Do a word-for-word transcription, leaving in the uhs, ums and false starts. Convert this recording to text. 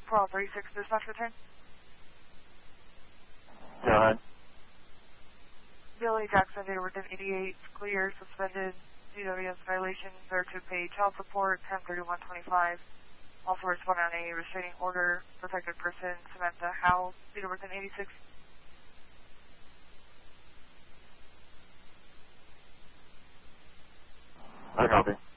twelve thirty-six, dispatch return. Go ahead. Billy Jackson, data within eighty-eight, clear, suspended, C W S violation, there to pay child support, ten thirty-one twenty-five. Also respond on a restraining order, protected person, Samantha Howell, data within eighty-six. I copy.